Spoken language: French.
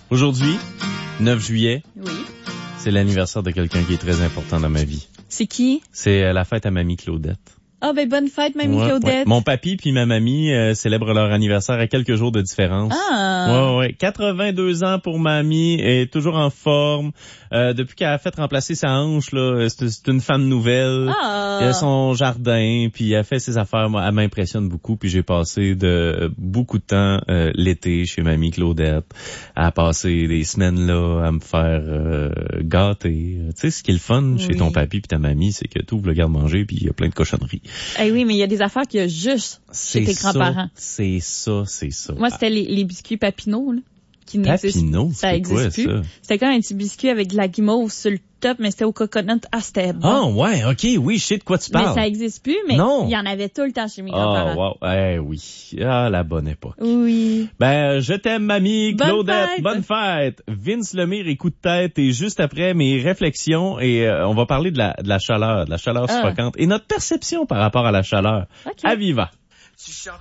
Aujourd'hui, 9 juillet, Oui. c'est l'anniversaire de quelqu'un qui est très important dans ma vie. C'est qui? C'est la fête à Mamie Claudette. Ah, ben bonne fête, Mamie Ouais, Claudette. ouais. Mon papy puis ma mamie célèbrent leur anniversaire à quelques jours de différence. Ah. Ouais. 82 ans pour mamie, est toujours en forme. Depuis qu'elle a fait remplacer sa hanche, là, c'est une femme nouvelle. Ah. Elle a son jardin, puis elle fait ses affaires. Moi, elle m'impressionne beaucoup. Puis j'ai passé beaucoup de temps l'été chez mamie Claudette, à passer des semaines là, à me faire gâter. Tu sais, ce qui est le fun chez ton papy puis ta mamie, c'est que tu ouvres le garde-manger puis il y a plein de cochonneries. Eh oui, mais il y a des affaires qu'il y a juste chez tes grands-parents. C'est ça. Moi, c'était les biscuits Papineau, là, qui n'existent. Papineau, ça c'est quoi, existe plus. ça? C'était comme un petit biscuit avec de la guimauve sur le top, mais c'était au coconut. Ah, c'était bon. Ah, ouais, OK, oui, je sais de quoi tu parles. Mais ça existe plus, mais il y en avait tout le temps chez mes grands-parents. Ah, wow, oui. Ah, la bonne époque. Oui. Ben, je t'aime, mamie Bonne Claudette. fête. Bonne fête. Vince Lemire, écoute de tête, et juste après mes réflexions, et on va parler de la chaleur suffocante, et notre perception par rapport à la chaleur. OK. À Viva.